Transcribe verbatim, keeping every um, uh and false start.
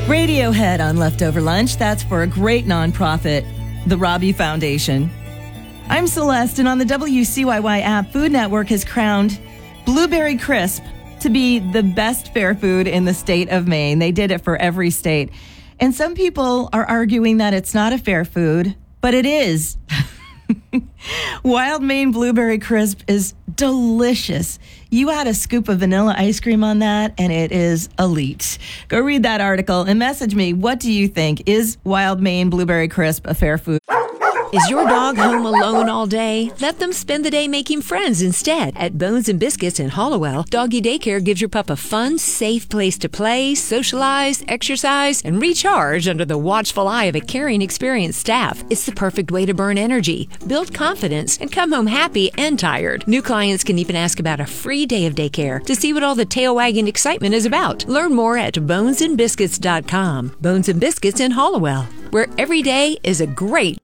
Radiohead on Leftover Lunch. That's for a great nonprofit, the Robbie Foundation. I'm Celeste, and on the W C Y Y app, Food Network has crowned Blueberry Crisp to be the best fair food in the state of Maine. They did it for every state. And some people are arguing that it's not a fair food, but it is. Wild Maine Blueberry Crisp is delicious. You add a scoop of vanilla ice cream on that, and it is elite. Go read that article and message me. What do you think? Is Wild Maine Blueberry Crisp a fair food? Is your dog home alone all day? Let them spend the day making friends instead. At Bones and Biscuits in Hollowell, Doggy Daycare gives your pup a fun, safe place to play, socialize, exercise, and recharge under the watchful eye of a caring, experienced staff. It's the perfect way to burn energy, build confidence, and come home happy and tired. New clients can even ask about a free day of daycare to see what all the tail-wagging excitement is about. Learn more at bones and biscuits dot com. Bones and Biscuits in Hollowell, where every day is a great